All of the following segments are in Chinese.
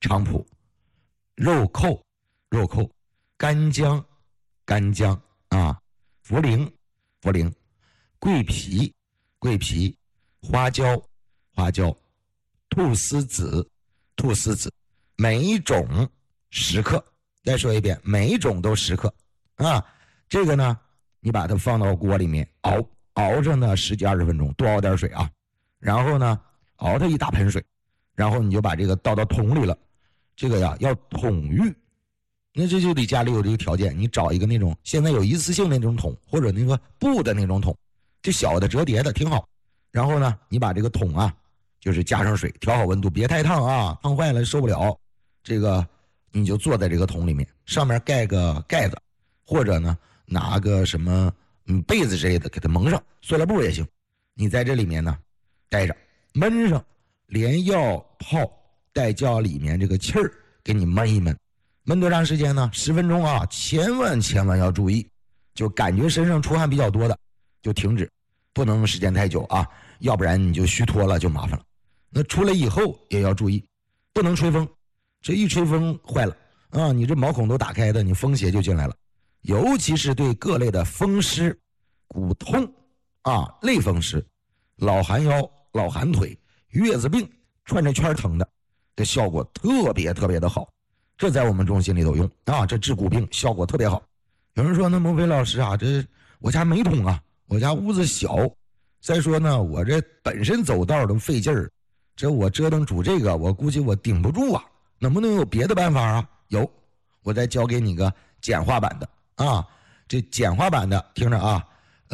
菖蒲、肉蔻、干姜、啊，茯苓、桂皮、花椒、菟丝子，每一种10克。再说一遍，每一种都10克啊。这个呢，你把它放到锅里面熬着呢10几20分钟，多熬点水啊。然后呢，熬它一大盆水，然后你就把这个倒到桶里了。这个呀要桶浴，那这就得家里有这个条件，你找一个那种现在有一次性的那种桶，或者那个布的那种桶，就小的折叠的挺好。然后呢，你把这个桶啊，就是加上水，调好温度，别太烫啊，烫坏了受不了。这个你就坐在这个桶里面，上面盖个盖子，或者呢拿个什么被子之类的给它蒙上，塑料布也行。你在这里面呢待着，焖上，连药泡带叫里面这个气儿给你焖一焖。焖多长时间呢？10分钟啊，千万要注意，就感觉身上出汗比较多的就停止，不能时间太久啊，要不然你就虚脱了就麻烦了。那出来以后也要注意，不能吹风，这一吹风坏了啊，你这毛孔都打开的，你风邪就进来了。尤其是对各类的风湿、骨痛啊、类风湿、老寒腰、老寒腿、月子病串着圈疼的，这效果特别的好。这在我们中心里头用啊，这治骨病效果特别好。有人说那孟非老师啊，这我家没桶啊，我家屋子小，再说呢我这本身走道都费劲儿，这我折腾煮这个我估计我顶不住啊，能不能有别的办法啊？有，我再教给你个简化版的啊。这简化版的听着啊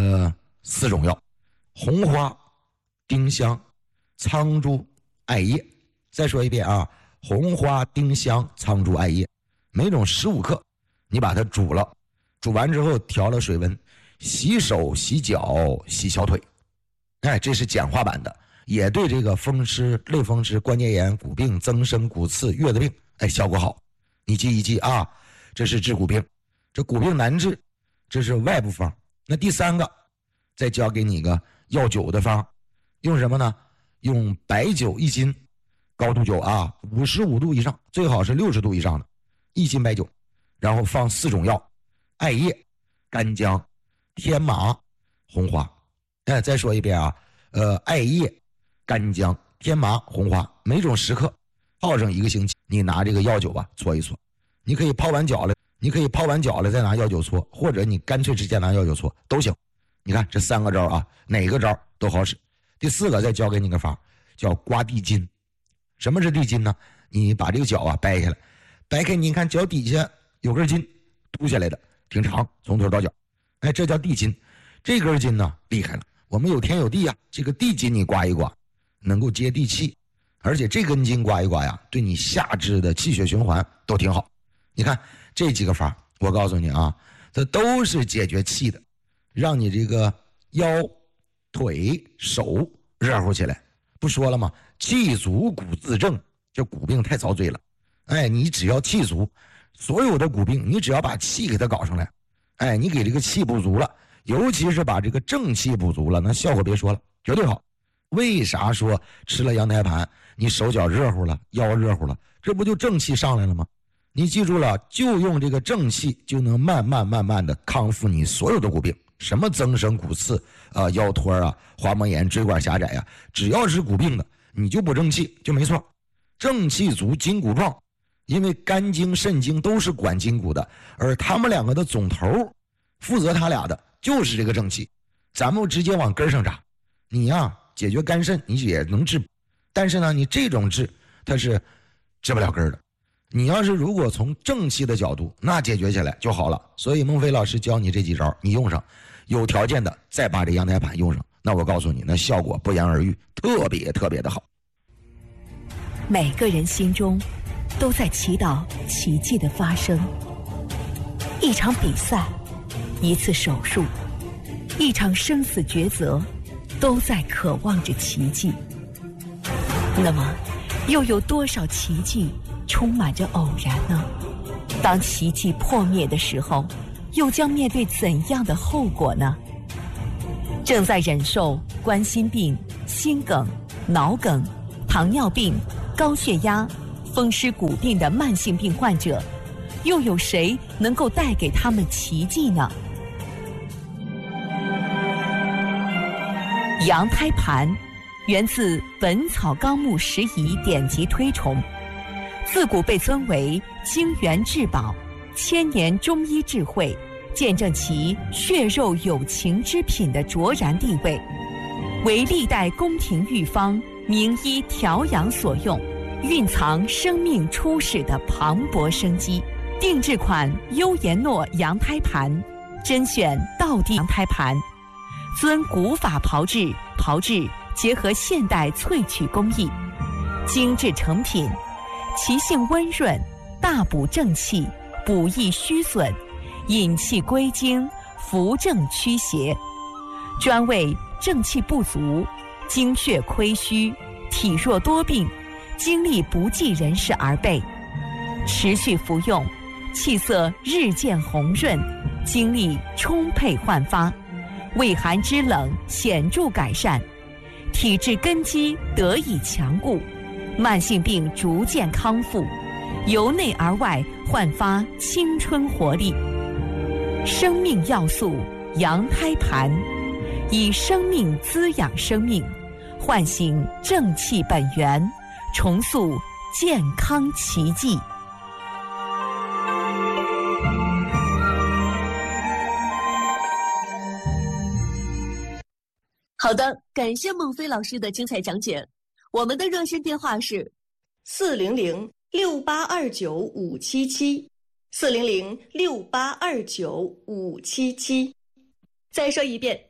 ，4种药：红花、丁香、苍术、艾叶。再说一遍啊，红花、丁香、苍术、艾叶，每种15克，你把它煮了，煮完之后调了水温，洗手、洗脚、洗小腿。哎，这是简化版的，也对这个风湿、类风湿、关节炎、骨病、增生、骨刺、月子病，哎，效果好。你记一记啊，这是治骨病。这骨病难治，这是外部方。那第3个，再教给你一个药酒的方，用什么呢？用白酒1斤，高度酒啊，55度以上，最好是60度以上的1斤白酒，然后放4种药：艾叶、干姜、天麻、红花。哎，再说一遍啊，艾叶、干姜、天麻、红花，每种10克，泡上1个星期。你拿这个药酒吧搓一搓，你可以泡完脚了再拿药酒搓，或者你干脆直接拿药酒搓都行。你看这3个招啊，哪个招都好使。第4个再教给你个法，叫刮地筋。什么是地筋呢？你把这个脚啊掰下来，掰开你看脚底下有根筋凸下来的，挺长，从头到脚，哎，这叫地筋。这根筋呢厉害了，我们有天有地啊，这个地筋你刮一刮，能够接地气，而且这根筋刮一刮呀，对你下肢的气血循环都挺好。你看这几个法，我告诉你啊，这都是解决气的，让你这个腰、腿、手热乎起来。不说了吗？气足骨自正，这骨病太遭罪了。哎，你只要气足，所有的骨病你只要把气给它搞上来，哎，你给这个气补足了，尤其是把这个正气补足了，那效果别说了，绝对好。为啥说吃了羊胎盘你手脚热乎了，腰热乎了？这不就正气上来了吗？你记住了，就用这个正气就能慢慢的康复你所有的骨病，什么增生、骨刺腰托啊、滑膜炎、椎管狭窄啊，只要是骨病的你就不正气就没错。正气足，筋骨壮，因为肝经、肾经都是管筋骨的，而他们2个的总头负责他俩的就是这个正气。咱们直接往根上扎，你呀解决肝肾你也能治，但是呢你这种治它是治不了根的。你要是如果从正气的角度，那解决起来就好了。所以孟非老师教你这几招，你用上，有条件的再把这羊胎盘用上，那我告诉你，那效果不言而喻，特别的好。 每个人心中都在祈祷奇迹的发生。一场比赛，一次手术，一场生死抉择，都在渴望着奇迹。那么又有多少奇迹充满着偶然呢？当奇迹破灭的时候，又将面对怎样的后果呢？正在忍受冠心病、心梗、脑梗、糖尿病、高血压、 风湿骨病的慢性病患者，又有谁能够带给他们奇迹呢？羊胎盘源自《本草纲目拾遗》典籍推崇，自古被尊为精元至宝、千年中医智慧，见证其血肉有情之品的卓然地位，为历代宫廷御方、名医调养所用，蕴藏生命初始的磅礴生机。定制款优颜诺羊胎盘，甄选道地羊胎盘，遵古法炮制，结合现代萃取工艺，精制成品，其性温润，大补正气，补益虚损，引气归经，扶正驱邪，专为正气不足、精血亏虚、体弱多病、精力不济人士而备。持续服用，气色日渐红润，精力充沛焕发，胃寒肢冷显著改善，体质根基得以强固，慢性病逐渐康复，由内而外焕发青春活力。生命要素羊胎盘，以生命滋养生命，唤醒正气本源，重塑健康奇迹。 好的，感谢孟非老师的精彩讲解。我们的热线电话是400-6829-577，400-6829-577。再说一遍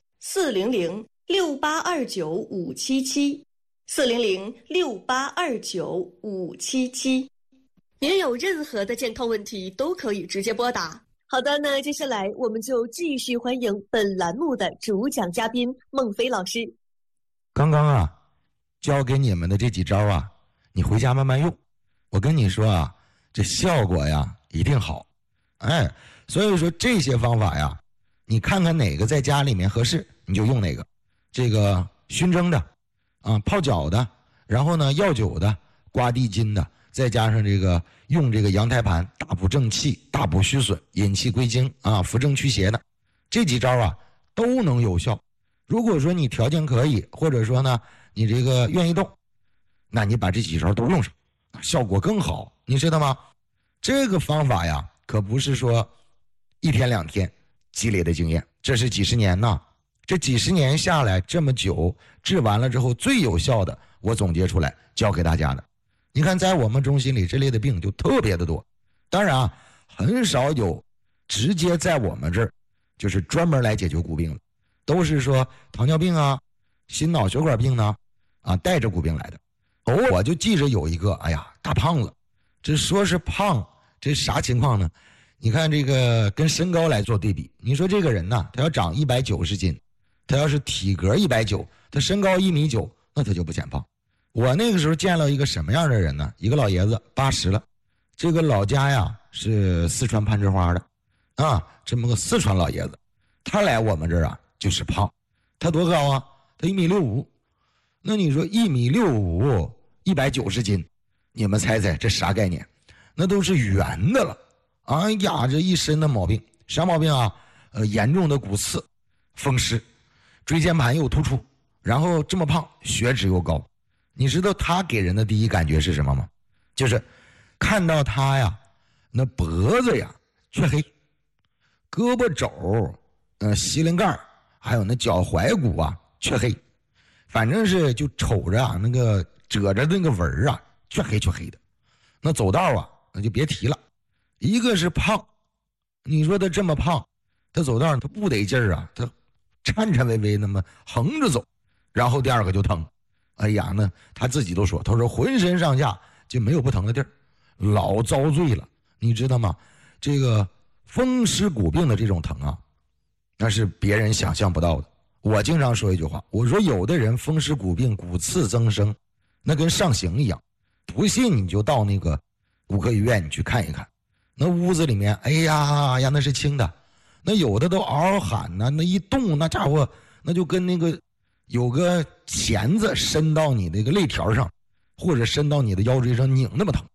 ，400-6829-577，400-6829-577。您有任何的健康问题都可以直接拨打。好的，那接下来我们就继续欢迎本栏目的主讲嘉宾孟非老师。 刚刚啊，教给你们的这几招啊，你回家慢慢用。我跟你说啊，这效果呀一定好。所以说这些方法呀，你看看哪个在家里面合适，你就用哪个。这个熏蒸的啊，泡脚的，然后呢药酒的，刮地筋的，再加上这个用这个羊胎盘，大补正气，大补虚损，引气归经啊，扶正驱邪的，这几招啊都能有效。如果说你条件可以，或者说呢你这个愿意动，那你把这几招都用上，效果更好，你知道吗？这个方法呀可不是说一天两天积累的经验，这是几十年呢，这几十年下来这么久，治完了之后最有效的，我总结出来教给大家的。你看在我们中心里这类的病就特别的多，当然啊很少有直接在我们这儿就是专门来解决骨病的，都是说糖尿病啊、心脑血管病呢啊带着骨病来的。我就记着有一个，哎呀大胖子，这说是胖，这啥情况呢？你看这个跟身高来做对比，你说这个人呢，他要长190斤，他要是体格190，他身高1.9米，那他就不显胖。我那个时候见了一个什么样的人呢？一个老爷子80了，这个老家呀是四川攀枝花的啊，这么个四川老爷子，他来我们这儿啊就是胖。他多高啊？他1.65米。那你说1.65米190斤，你们猜猜这啥概念？那都是圆的了。哎呀，这一身的毛病，啥毛病啊？严重的骨刺、风湿，椎间盘又突出，然后这么胖，血脂又高。你知道他给人的第一感觉是什么吗？就是看到他呀，那脖子呀黢黑，胳膊肘、膝盖盖还有那脚踝骨啊黢黑，反正是就瞅着啊那个褶着的那个纹啊黢黑的。那走道啊那就别提了，一个是胖，你说他这么胖，他走道他不得劲儿啊，他颤颤巍巍那么横着走。然后第二个就疼，哎呀，那他自己都说，他说浑身上下就没有不疼的地儿，老遭罪了，你知道吗？这个风湿骨病的这种疼啊，那是别人想象不到的。我经常说一句话，我说有的人风湿骨病骨刺增生，那跟上刑一样，不信你就到那个骨科医院你去看一看，那屋子里面哎呀那是轻的，那有的都嗷嗷喊呢，那一动那家伙那就跟那个有个钳子伸到你那个肋条上， 或者伸到你的腰椎上拧那么疼。